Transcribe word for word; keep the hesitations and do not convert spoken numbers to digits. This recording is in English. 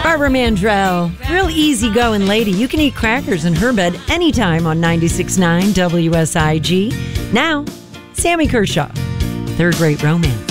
Barbara Mandrell, real easygoing lady. You can eat crackers in her bed anytime on ninety-six point nine W S I G. Now, Sammy Kershaw, Third Rate Romance.